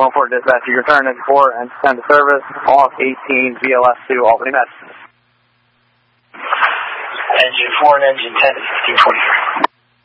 1-4 dispatch, you return engine 4 and send to service, off 18, VLS 2, Albany Med. Engine 4 and engine 10 to 1643.